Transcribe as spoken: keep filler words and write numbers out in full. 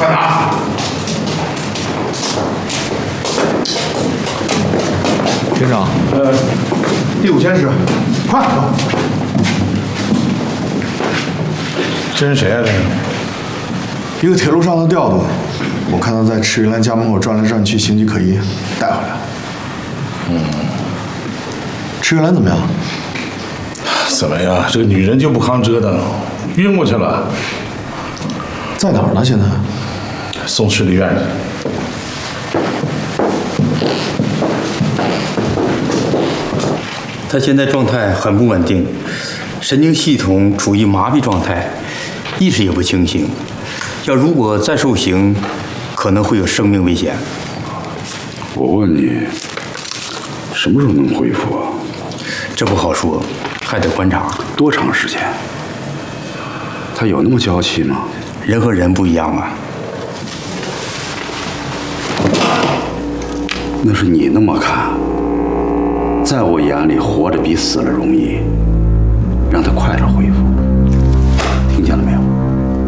快拿！ 厅长， 呃，第五监室，快走！这是谁啊？这是一个铁路上的调度，我看他在赤玉兰家门口转来转去，形迹可疑，带回来。 嗯， 赤玉兰怎么样？ 怎么样？这个女人就不抗折腾，晕过去了。 在哪儿呢？现在？ 送市立院去。 他现在状态很不稳定，神经系统处于麻痹状态，意识也不清醒。要如果再受刑，可能会有生命危险。 我问你，什么时候能恢复啊？ 这不好说，还得观察。 多长时间？他有那么娇气吗？ 人和人不一样啊。 那是你那么看，在我眼里，活着比死了容易。